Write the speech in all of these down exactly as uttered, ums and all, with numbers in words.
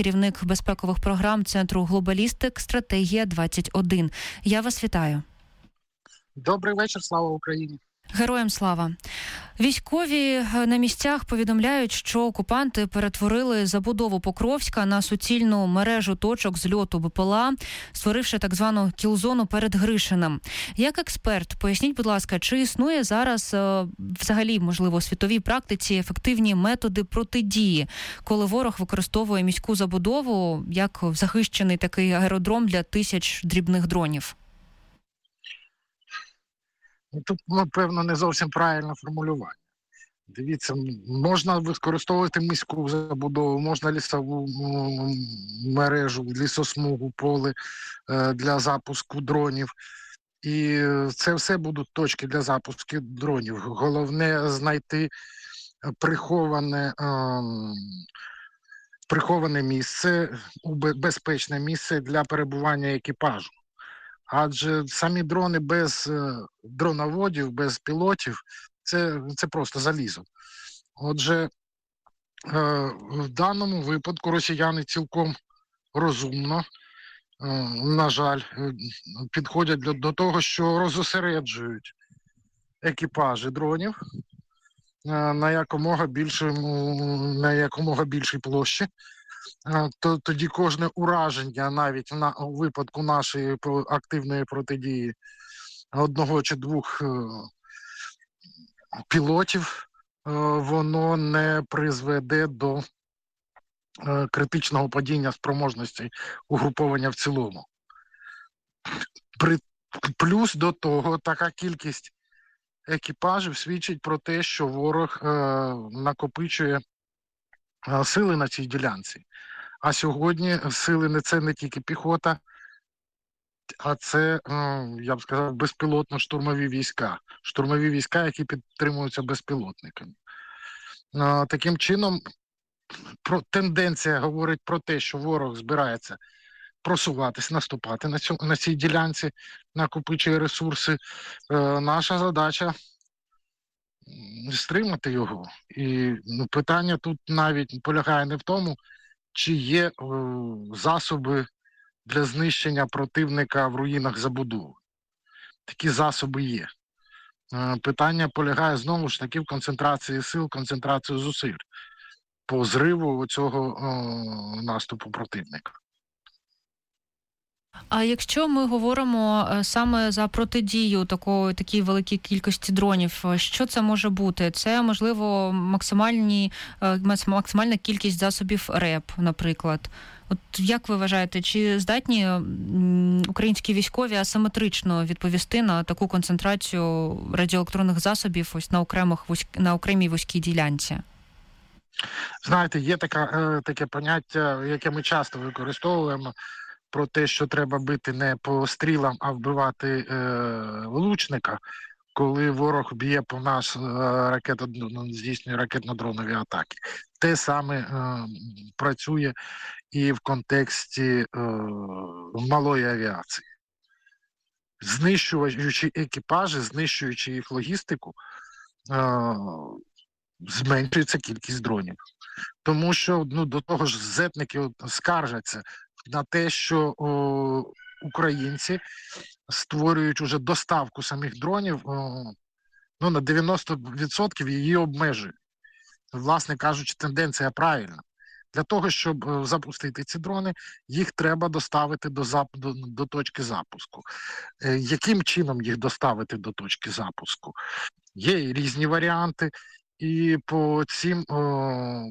керівник безпекових програм Центру Глобалістик «Стратегія двадцять один». Я вас вітаю. Добрий вечір, слава Україні. Героям слава. Військові на місцях повідомляють, що окупанти перетворили забудову Покровська на суцільну мережу точок зльоту БПЛА, створивши так звану кіл-зону перед Гришиним. Як експерт, поясніть, будь ласка, чи існує зараз взагалі, можливо, у світовій практиці ефективні методи протидії, коли ворог використовує міську забудову як захищений такий аеродром для тисяч дрібних дронів? Тут, напевно, не зовсім правильне формулювання. Дивіться, можна використовувати міську забудову, можна лісову мережу, лісосмугу, поле для запуску дронів. І це все будуть точки для запуску дронів. Головне знайти приховане, приховане місце, безпечне місце для перебування екіпажу. Адже самі дрони без е, дроноводів, без пілотів – це, це просто залізо. Отже, е, в даному випадку росіяни цілком розумно, е, на жаль, е, підходять до, до того, що розосереджують екіпажі дронів е, на якомога більшому, на якомога більшій площі. То тоді кожне ураження, навіть на у випадку нашої активної протидії одного чи двох е, пілотів, е, воно не призведе до е, критичного падіння спроможності угруповання в цілому. При, плюс до того, така кількість екіпажів свідчить про те, що ворог е, накопичує сили на цій ділянці. А сьогодні сили не це не тільки піхота, а це, я б сказав, безпілотно-штурмові війська. Штурмові війська, які підтримуються безпілотниками. Таким чином, тенденція говорить про те, що ворог збирається просуватись, наступати на, цю, на цій ділянці, накопичує ресурси. Наша задача стримати його. І ну, питання тут навіть полягає не в тому, чи є е, засоби для знищення противника в руїнах забудови. Такі засоби є. Е, питання полягає знову ж таки в концентрації сил, концентрації зусиль по зриву цього е, наступу противника. А якщо ми говоримо саме за протидію такої такій великій кількості дронів, що це може бути? Це, можливо, максимальні, максимальна кількість засобів РЕП, наприклад. От як ви вважаєте, чи здатні українські військові асиметрично відповісти на таку концентрацію радіоелектронних засобів ось на окремих на окремій вузькій ділянці? Знаєте, є така, таке поняття, яке ми часто використовуємо, про те, що треба бити не по стрілам, а вбивати е, влучника, коли ворог б'є по нас е, ракета, здійснює ракетно-дронові атаки. Те саме е, працює і в контексті е, малої авіації. Знищуючи екіпажі, знищуючи їх логістику, е, зменшується кількість дронів. Тому що ну, до того ж зетники скаржаться на те, що о, українці створюють уже доставку самих дронів, о, ну, на дев'яносто відсотків її обмежують. Власне кажучи, тенденція правильна. Для того, щоб о, запустити ці дрони, їх треба доставити до, зап... до, до точки запуску. Е, яким чином їх доставити до точки запуску? Є і різні варіанти, і по цим... О,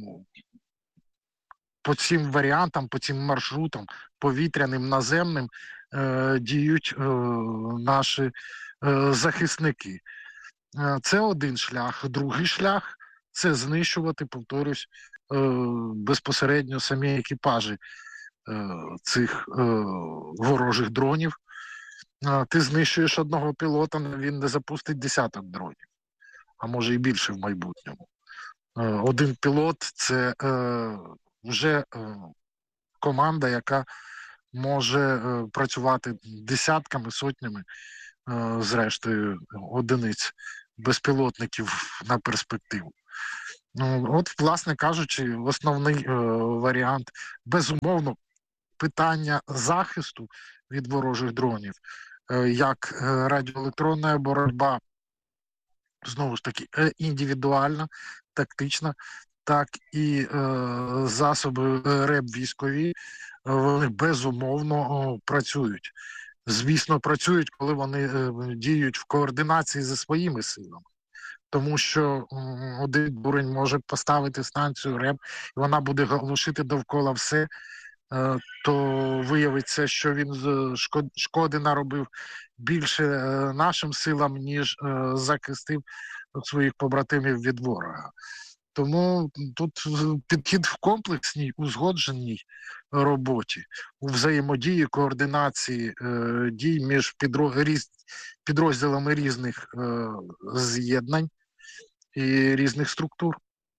По цим варіантам, по цим маршрутам, повітряним, наземним, е, діють е, наші е, захисники. Е, це один шлях. Другий шлях – це знищувати, повторюсь, е, безпосередньо самі екіпажі е, цих е, ворожих дронів. Е, ти знищуєш одного пілота, він не запустить десяток дронів, а може і більше в майбутньому. Е, один пілот – це... Е, вже е, команда, яка може е, працювати десятками, сотнями, е, зрештою, одиниць безпілотників на перспективу. Ну, от, власне кажучи, основний е, варіант. Безумовно, питання захисту від ворожих дронів, е, як е, радіоелектронна боротьба, знову ж таки, е, індивідуальна, тактична, так і е, засоби е, РЕБ військові, е, вони безумовно о, працюють. Звісно, працюють, коли вони е, діють в координації зі своїми силами. Тому що м, один дурень може поставити станцію РЕБ, і вона буде глушити довкола все, е, то виявиться, що він з- шко- шкоди наробив більше е, нашим силам, ніж е, захистив своїх побратимів від ворога. Тому тут е, підхід в комплексній, узгодженій роботі, у взаємодії, координації е, дій між підро- різ- підрозділами різних е, з'єднань і різних структур.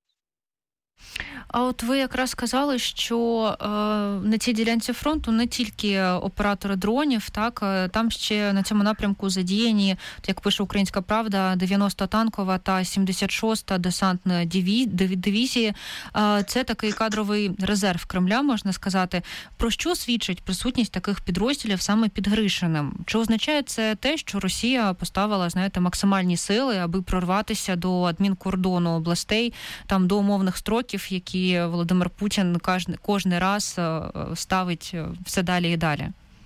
А от ви якраз сказали, що е, на цій ділянці фронту не тільки оператори дронів, так, е, там ще на цьому напрямку задіяні, як пише «Українська правда», дев'яноста танкова та сімдесят шоста десантна диві- диві- дивізії. Е, це такий кадровий резерв Кремля, можна сказати. Про що свідчить присутність таких підрозділів саме під Гришиним? Чи означає це те, що Росія поставила, знаєте, максимальні сили, аби прорватися до адмінкордону областей, там до умовних строків, які Володимир Путін кожен, кожен раз ставить все далі і далі?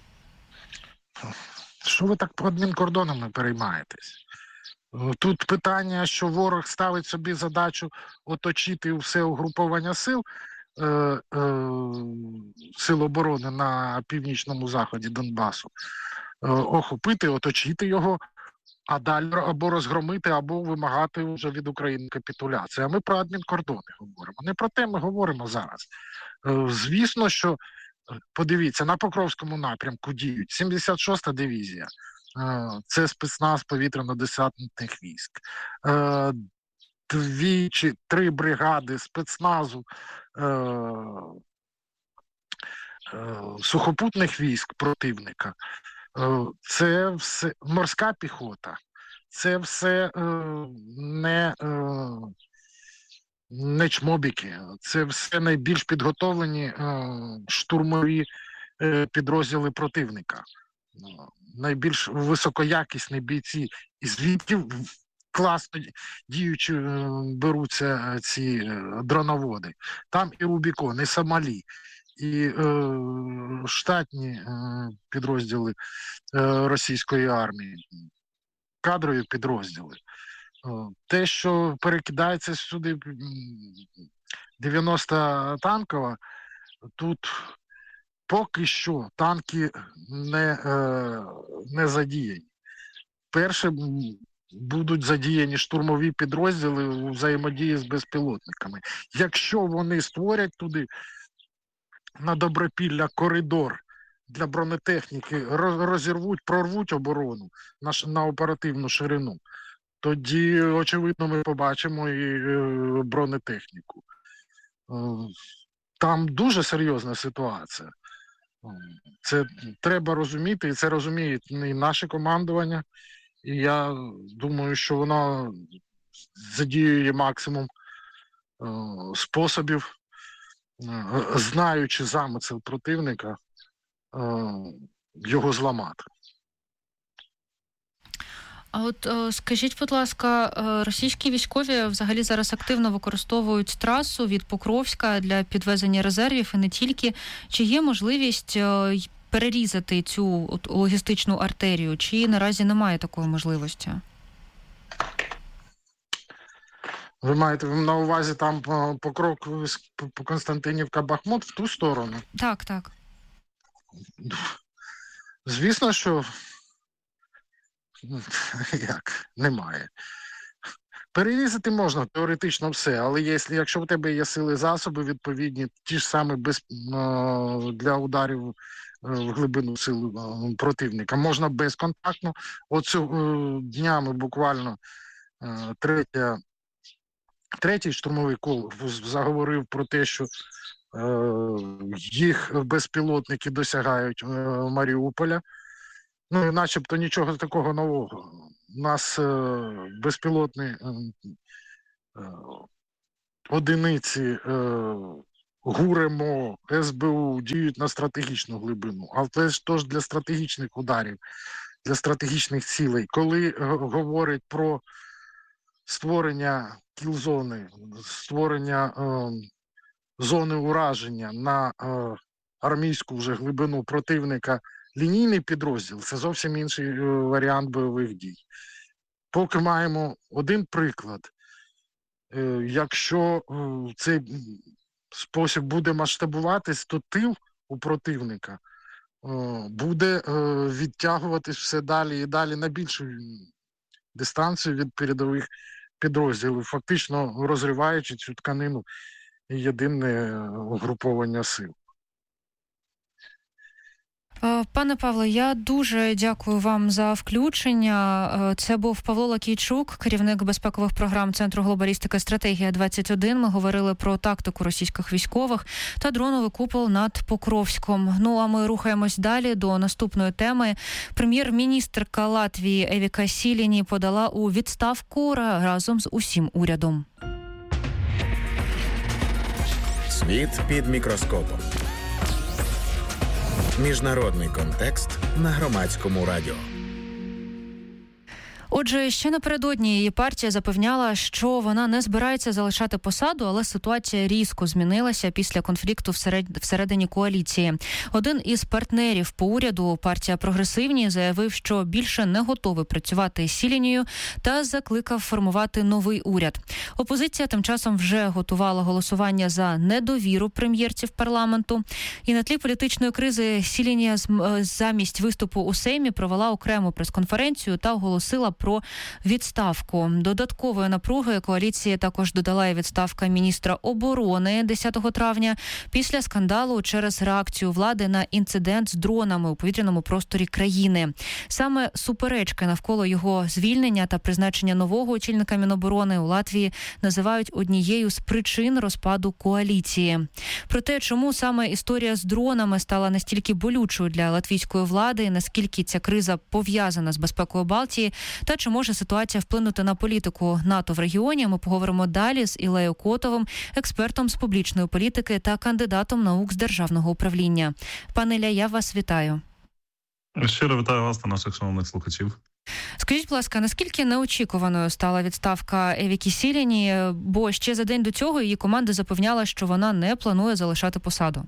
Що ви так по адмінкордонами переймаєтесь? Тут питання, що ворог ставить собі задачу оточити все угруповання сил, е, е, сил оборони на північному заході Донбасу, е, охопити, оточити його, а далі або розгромити, або вимагати вже від України капітуляції. А ми про адмінкордони говоримо. Не про те ми говоримо зараз. Е, Звісно, що, подивіться, на Покровському напрямку діють сімдесят шоста дивізія. Е, Це спецназ повітряно-десантних військ. Е, Дві чи три бригади спецназу е, е, сухопутних військ противника. Е, Це все морська піхота. Це все е, не, е, не чмобіки, це все найбільш підготовлені е, штурмові е, підрозділи противника, е, найбільш високоякісні бійці. І звідки класно діючи е, беруться ці е, дроноводи. Там і Рубікон, і Сомалі, і е, штатні е, підрозділи е, російської армії, кадрові підрозділи. Те, що перекидається сюди дев'яноста танкова, тут поки що танки не, е, не задіяні. Перше будуть задіяні штурмові підрозділи у взаємодії з безпілотниками. Якщо вони створять туди на Добропілля коридор для бронетехніки, розірвуть, прорвуть оборону на, на оперативну ширину, тоді, очевидно, ми побачимо і е, бронетехніку. Е, Там дуже серйозна ситуація. Це треба розуміти, і це розуміє і наше командування. І я думаю, що воно задіює максимум е, способів, е, знаючи замисел противника, е, його зламати. А от скажіть, будь ласка, російські військові взагалі зараз активно використовують трасу від Покровська для підвезення резервів і не тільки. Чи є можливість перерізати цю логістичну артерію, чи наразі немає такої можливості? Ви маєте на увазі там Покров, по Константинівка, Бахмут в ту сторону? Так, так. Звісно, що як? Немає. Перерізати можна теоретично все, але якщо, якщо в тебе є сили засоби відповідні, ті ж самі без, для ударів в глибину сил противника, можна безконтактно. Оцю днями буквально третя, третій штурмовий кол заговорив про те, що їх безпілотники досягають Маріуполя. Ну, начебто нічого такого нового. У нас е, безпілотні е, одиниці е, ГУР-МО, ес бе у діють на стратегічну глибину, але ж тож для стратегічних ударів, для стратегічних цілей. Коли е, говорять про створення кіл-зони, створення е, зони ураження на е, армійську вже глибину противника, лінійний підрозділ – це зовсім інший е, варіант бойових дій. Поки маємо один приклад. Е, якщо е, цей спосіб буде масштабуватись, то тил у противника е, буде е, відтягуватись все далі і далі на більшу дистанцію від передових підрозділів, фактично розриваючи цю тканину єдине угруповання сил. Пане Павле, я дуже дякую вам за включення. Це був Павло Лакійчук, керівник безпекових програм Центру глобалістики «Стратегія двадцять один». Ми говорили про тактику російських військових та дроновий купол над Покровськом. Ну, а ми рухаємось далі до наступної теми. Прем'єр-міністрка Латвії Евіка Сіліні подала у відставку разом з усім урядом. Світ під мікроскопом. Міжнародний контекст на Громадському радіо. Отже, ще напередодні її партія запевняла, що вона не збирається залишати посаду, але ситуація різко змінилася після конфлікту всередині коаліції. Один із партнерів по уряду, партія «Прогресивні», заявив, що більше не готовий працювати з Сілінію та закликав формувати новий уряд. Опозиція тим часом вже готувала голосування за недовіру прем'єрці в парламенту. І на тлі політичної кризи Сілінія замість виступу у Сеймі провела окрему прес-конференцію та оголосила про відставку. Додаткової напруги коаліції також додала і відставка міністра оборони десятого травня після скандалу через реакцію влади на інцидент з дронами у повітряному просторі країни. Саме суперечки навколо його звільнення та призначення нового очільника Міноборони у Латвії називають однією з причин розпаду коаліції. Про те, чому саме історія з дронами стала настільки болючою для латвійської влади, наскільки ця криза пов'язана з безпекою Балтії, та чи може ситуація вплинути на політику НАТО в регіоні, ми поговоримо далі з Ілею Котовим, експертом з публічної політики та кандидатом наук з державного управління. Пане Ілля, я вас вітаю. Щиро вітаю вас та наших шановних слухачів. Скажіть, будь ласка, наскільки неочікуваною стала відставка Евіки Сіліні, бо ще за день до цього її команда запевняла, що вона не планує залишати посаду?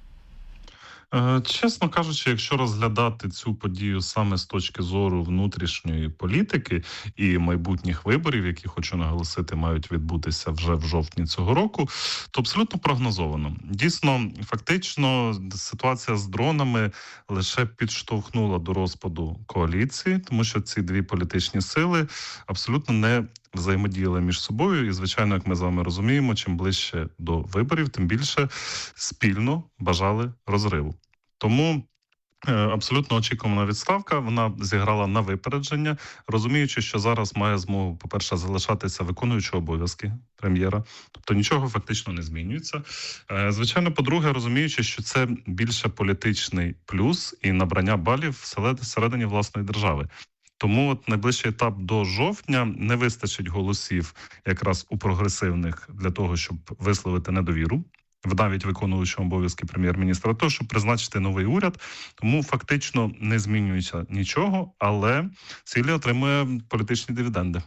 Чесно кажучи, якщо розглядати цю подію саме з точки зору внутрішньої політики і майбутніх виборів, які, хочу наголосити, мають відбутися вже в жовтні цього року, то абсолютно прогнозовано. Дійсно, фактично, ситуація з дронами лише підштовхнула до розпаду коаліції, тому що ці дві політичні сили абсолютно не взаємодіяли між собою. І, звичайно, як ми з вами розуміємо, чим ближче до виборів, тим більше спільно бажали розриву. Тому абсолютно очікувана відставка, вона зіграла на випередження, розуміючи, що зараз має змогу, по-перше, залишатися виконуючий обов'язки прем'єра, тобто нічого фактично не змінюється. Звичайно, по-друге, розуміючи, що це більше політичний плюс і набрання балів всередині власної держави. Тому от найближчий етап до жовтня не вистачить голосів якраз у прогресивних для того, щоб висловити недовіру в навіть виконуючому обов'язки прем'єр-міністра, того, щоб призначити новий уряд. Тому фактично не змінюється нічого, але Сілі отримує політичні дивіденди.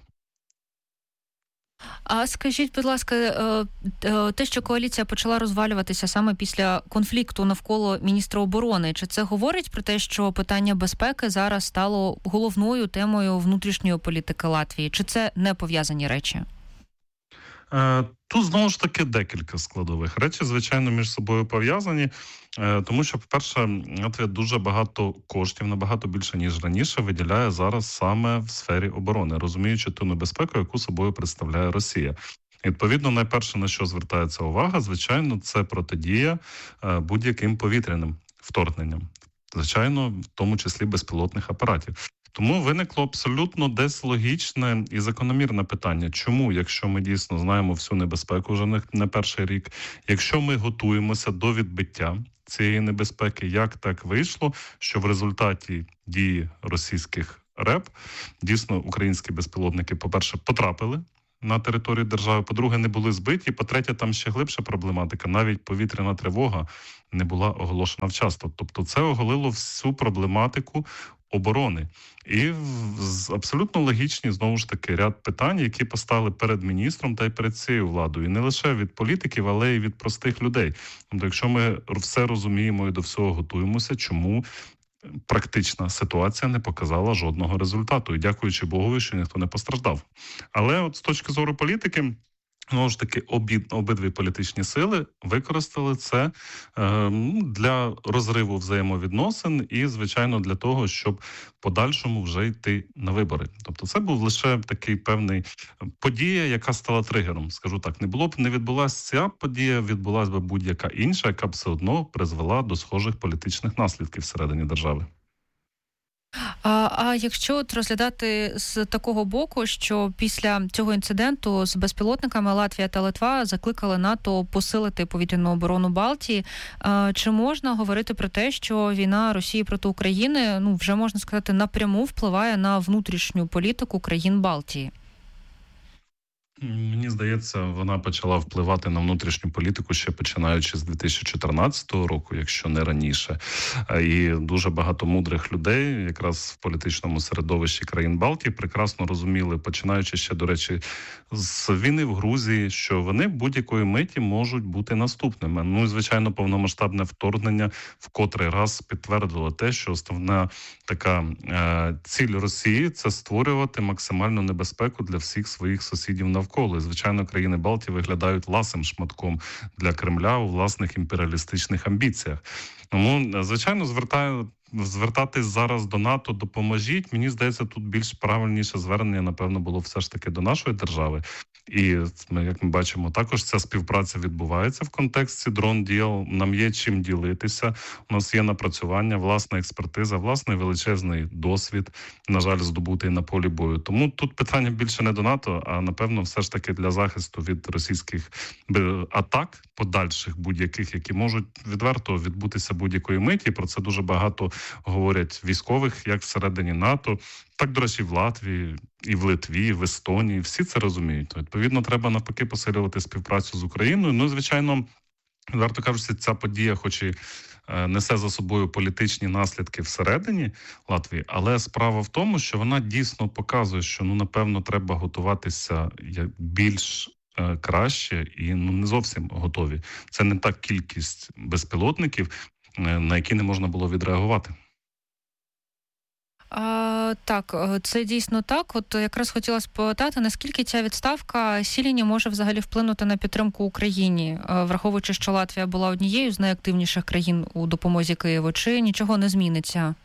А скажіть, будь ласка, те, що коаліція почала розвалюватися саме після конфлікту навколо міністра оборони, чи це говорить про те, що питання безпеки зараз стало головною темою внутрішньої політики Латвії? Чи це не пов'язані речі? Тут, знову ж таки, декілька складових. Речі, звичайно, між собою пов'язані, тому що, по-перше, Латвія дуже багато коштів, набагато більше, ніж раніше, виділяє зараз саме в сфері оборони, розуміючи ту небезпеку, яку собою представляє Росія. Відповідно, найперше, на що звертається увага, звичайно, це протидія будь-яким повітряним вторгненням. Звичайно, в тому числі безпілотних апаратів. Тому виникло абсолютно десь логічне і закономірне питання. Чому, якщо ми дійсно знаємо всю небезпеку вже не перший рік, якщо ми готуємося до відбиття цієї небезпеки, як так вийшло, що в результаті дії російських РЕП дійсно українські безпілотники, по-перше, потрапили на території держави, по-друге, не були збиті, по-третє, там ще глибша проблематика, навіть повітряна тривога не була оголошена вчасно. Тобто це оголило всю проблематику оборони. І абсолютно логічні, знову ж таки, ряд питань, які постали перед міністром та й перед цією владою. І не лише від політиків, але й від простих людей. Тобто, якщо ми все розуміємо і до всього готуємося, чому практична ситуація не показала жодного результату. І дякуючи Богові, що ніхто не постраждав. Але от з точки зору політики, знову ж таки, обі, обидві політичні сили використали це е, для розриву взаємовідносин і, звичайно, для того, щоб в подальшому вже йти на вибори. Тобто це був лише такий певний подія, яка стала тригером. Скажу так, не було б, не відбулася ця подія, відбулася б будь-яка інша, яка б все одно призвела до схожих політичних наслідків всередині держави. А, а якщо от розглядати з такого боку, що після цього інциденту з безпілотниками Латвія та Литва закликали НАТО посилити повітряну оборону Балтії, а, чи можна говорити про те, що війна Росії проти України, ну, вже можна сказати, напряму впливає на внутрішню політику країн Балтії? Мені здається, вона почала впливати на внутрішню політику ще починаючи з дві тисячі чотирнадцятого року, якщо не раніше. І дуже багато мудрих людей, якраз в політичному середовищі країн Балтії, прекрасно розуміли, починаючи ще, до речі, з війни в Грузії, що вони будь-якої миті можуть бути наступними. Ну і, звичайно, повномасштабне вторгнення в котрий раз підтвердило те, що основна така е, ціль Росії – це створювати максимальну небезпеку для всіх своїх сусідів навколо. І, звичайно, країни Балтії виглядають ласим шматком для Кремля у власних імперіалістичних амбіціях. Тому, звичайно, звертаю звертатись зараз до НАТО, допоможіть. Мені здається, тут більш правильніше звернення, напевно, було все ж таки до нашої держави. І ми, як ми бачимо, також ця співпраця відбувається в контексті дрон-діл. Нам є чим ділитися. У нас є напрацювання, власна експертиза, власний величезний досвід, на жаль, здобутий на полі бою. Тому тут питання більше не до НАТО, а, напевно, все ж таки для захисту від російських атак, подальших будь-яких, які можуть відверто відбутися будь-якої миті. Про це дуже багато говорять військових, як всередині НАТО, так, до речі, в Латвії, і в Литві, і в Естонії. Всі це розуміють. Відповідно, треба навпаки посилювати співпрацю з Україною. Ну, звичайно, варто кажучи, ця подія, хоч і несе за собою політичні наслідки всередині Латвії, але справа в тому, що вона дійсно показує, що, ну, напевно, треба готуватися більш краще і, ну, не зовсім готові. Це не та кількість безпілотників, на які не можна було відреагувати. А, так, це дійсно так. От якраз хотіла спитати, наскільки ця відставка Сіліні може взагалі вплинути на підтримку Україні, враховуючи, що Латвія була однією з найактивніших країн у допомозі Києву, чи нічого не зміниться?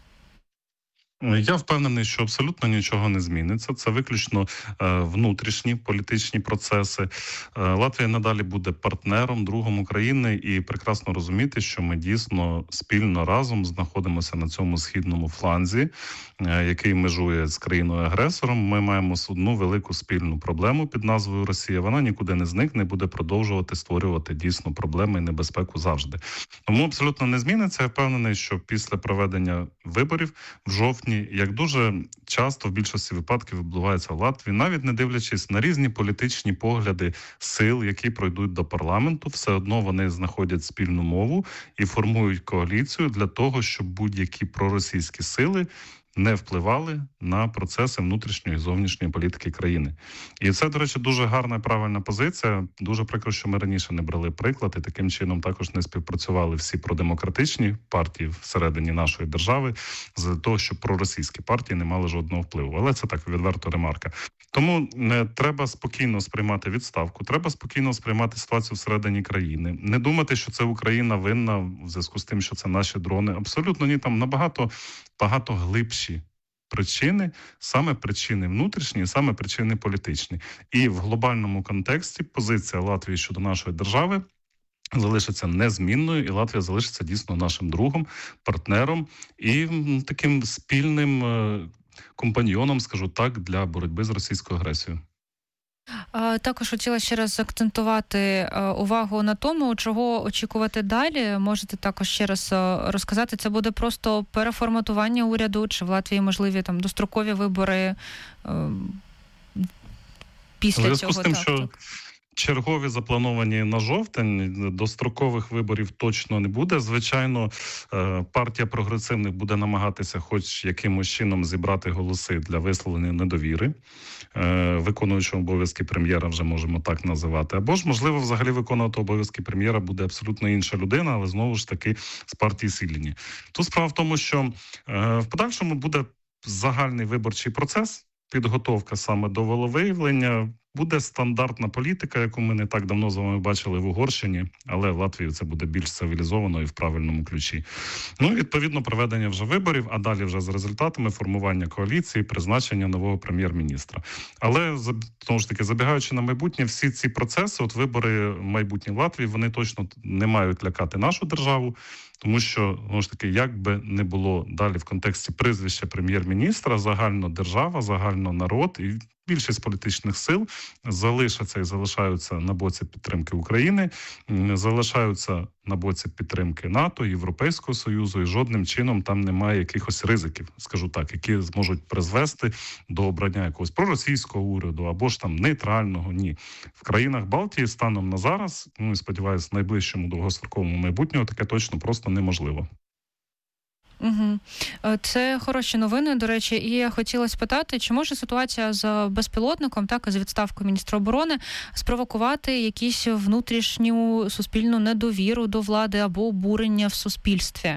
Я впевнений, що абсолютно нічого не зміниться. Це виключно е, внутрішні політичні процеси. Е, Латвія надалі буде партнером, другом України, і прекрасно розуміти, що ми дійсно спільно разом знаходимося на цьому східному фланзі, е, який межує з країною-агресором. Ми маємо одну велику спільну проблему під назвою Росія. Вона нікуди не зникне, буде продовжувати створювати дійсно проблеми і небезпеку завжди. Тому абсолютно не зміниться. Я впевнений, що після проведення виборів в жовтні, як дуже часто в більшості випадків відбувається в Латвії, навіть не дивлячись на різні політичні погляди сил, які пройдуть до парламенту, все одно вони знаходять спільну мову і формують коаліцію для того, щоб будь-які проросійські сили не впливали на процеси внутрішньої і зовнішньої політики країни. І це, до речі, дуже гарна і правильна позиція. Дуже прикро, що ми раніше не брали приклад і таким чином також не співпрацювали всі продемократичні партії всередині нашої держави з того, щоб проросійські партії не мали жодного впливу. Але це так, відверто ремарка. Тому не треба спокійно сприймати відставку, треба спокійно сприймати ситуацію всередині країни. Не думати, що це Україна винна в зв'язку з тим, що це наші дрони. Абсолютно ні, там набагато багато глибші причини, саме причини внутрішні, саме причини політичні. І в глобальному контексті позиція Латвії щодо нашої держави залишиться незмінною, і Латвія залишиться дійсно нашим другом, партнером і таким спільним компаньйоном, скажу так, для боротьби з російською агресією. Також хотіла ще раз акцентувати увагу на тому, чого очікувати далі. Можете також ще раз розказати, це буде просто переформатування уряду, чи в Латвії можливі там дострокові вибори після цього. з тим, так, що так. чергові заплановані на жовтень, дострокових виборів точно не буде. Звичайно, партія прогресивних буде намагатися хоч якимось чином зібрати голоси для висловлення недовіри. Виконуючого обов'язки прем'єра вже можемо так називати. Або ж, можливо, взагалі виконувати обов'язки прем'єра буде абсолютно інша людина, але знову ж таки з партії Сильні. Тут справа в тому, що в подальшому буде загальний виборчий процес, підготовка саме до волевиявлення. Буде стандартна політика, яку ми не так давно з вами бачили в Угорщині, але в Латвії це буде більш цивілізовано і в правильному ключі. Ну, відповідно, проведення вже виборів, а далі вже з результатами формування коаліції, призначення нового прем'єр-міністра. Але, знову ж таки, забігаючи на майбутнє, всі ці процеси, от вибори майбутні в Латвії, вони точно не мають лякати нашу державу, тому що, знову ж таки, як би не було далі в контексті прізвища прем'єр-міністра, загально держава, загально народ і більшість політичних сил залишаться і залишаються на боці підтримки України, залишаються на боці підтримки НАТО, Європейського Союзу, і жодним чином там немає якихось ризиків, скажу так, які зможуть призвести до обрання якогось проросійського уряду або ж там нейтрального. Ні. В країнах Балтії станом на зараз, ну і сподіваюся, в найближчому довгостроковому майбутньому таке точно просто неможливо. Угу. Це хороші новини, до речі. І я хотіла спитати, чи може ситуація з безпілотником, так, і з відставкою міністра оборони, спровокувати якісь внутрішню суспільну недовіру до влади або обурення в суспільстві?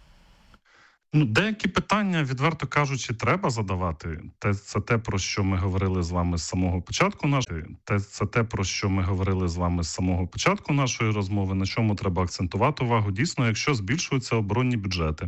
Ну, деякі питання, відверто кажучи, треба задавати. Те, це те, про що ми говорили з вами з самого початку нашої. Те, це те, про що ми говорили з вами з самого початку нашої розмови, на чому треба акцентувати увагу. Дійсно, якщо збільшуються оборонні бюджети.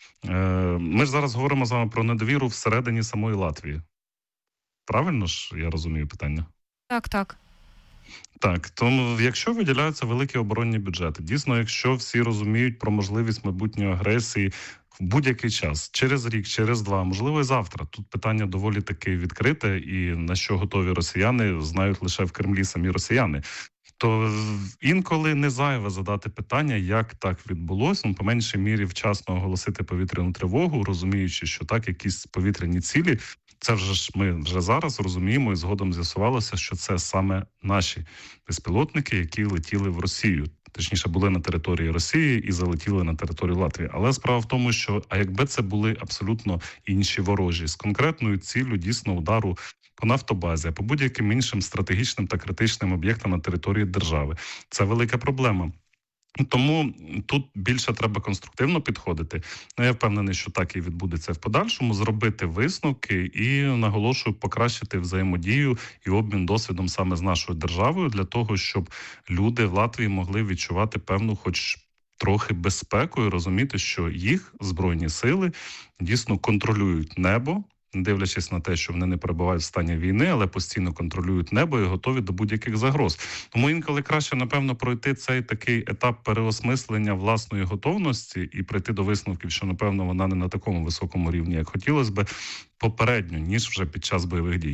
Ми ж зараз говоримо з вами про недовіру всередині самої Латвії. Правильно ж я розумію питання? Так, так. Так, тому якщо виділяються великі оборонні бюджети, дійсно, якщо всі розуміють про можливість майбутньої агресії в будь-який час, через рік, через два, можливо і завтра, тут питання доволі таки відкрите, і на що готові росіяни, знають лише в Кремлі самі росіяни. То інколи не зайве задати питання, як так відбулося, ну, по меншій мірі вчасно оголосити повітряну тривогу, розуміючи, що так, якісь повітряні цілі, це вже ж ми вже зараз розуміємо і згодом з'ясувалося, що це саме наші безпілотники, які летіли в Росію. Точніше, були на території Росії і залетіли на територію Латвії. Але справа в тому, що а якби це були абсолютно інші ворожі, з конкретною ціллю дійсно удару по нафтобазі, а по будь-яким іншим стратегічним та критичним об'єктам на території держави. Це велика проблема. Тому тут більше треба конструктивно підходити. Я впевнений, що так і відбудеться в подальшому, зробити висновки і, наголошую, покращити взаємодію і обмін досвідом саме з нашою державою для того, щоб люди в Латвії могли відчувати певну хоч трохи безпеку і розуміти, що їх Збройні сили дійсно контролюють небо, дивлячись на те, що вони не перебувають в стані війни, але постійно контролюють небо і готові до будь-яких загроз. Тому інколи краще, напевно, пройти цей такий етап переосмислення власної готовності і прийти до висновків, що, напевно, вона не на такому високому рівні, як хотілося би, попередньо, ніж вже під час бойових дій.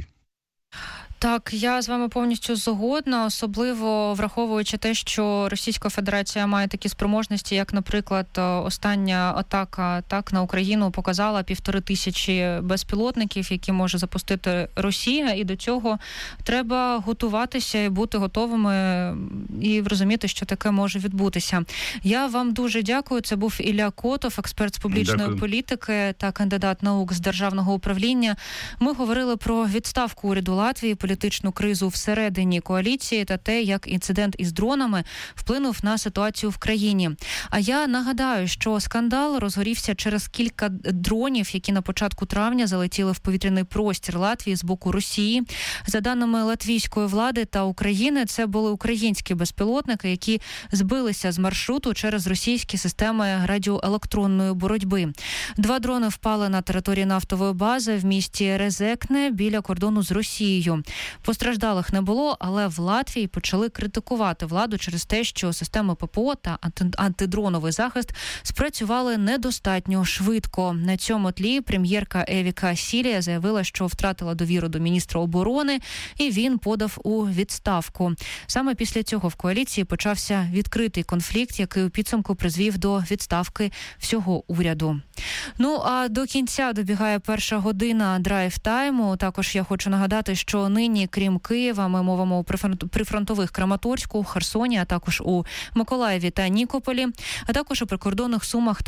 Так, я з вами повністю згодна, особливо враховуючи те, що Російська Федерація має такі спроможності, як, наприклад, остання атака так на Україну показала півтори тисячі безпілотників, які може запустити Росія, і до цього треба готуватися і бути готовими і розуміти, що таке може відбутися. Я вам дуже дякую. Це був Ілля Котов, експерт з публічної дякую. політики та кандидат наук з державного управління. Ми говорили про відставку уряду Латвії, політичну кризу всередині коаліції та те, як інцидент із дронами вплинув на ситуацію в країні. А я нагадаю, що скандал розгорівся через кілька дронів, які на початку травня залетіли в повітряний простір Латвії з боку Росії. За даними латвійської влади та України, це були українські безпілотники, які збилися з маршруту через російські системи радіоелектронної боротьби. Два дрони впали на території нафтової бази в місті Резекне біля кордону з Росією. Постраждалих не було, але в Латвії почали критикувати владу через те, що системи ППО та антидроновий захист спрацювали недостатньо швидко. На цьому тлі прем'єрка Евіка Сілія заявила, що втратила довіру до міністра оборони, і він подав у відставку. Саме після цього в коаліції почався відкритий конфлікт, який у підсумку призвів до відставки всього уряду. Ну, а до кінця добігає перша година драйв-тайму. Також я хочу нагадати, що нині нині, крім Києва, ми мовимо у прифронтових Краматорську, Херсоні, а також у Миколаєві та Нікополі, а також у прикордонних Сумах